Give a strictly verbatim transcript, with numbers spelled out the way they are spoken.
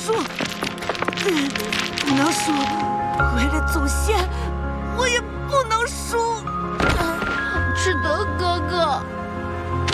说，嗯，不能说，为了祖先，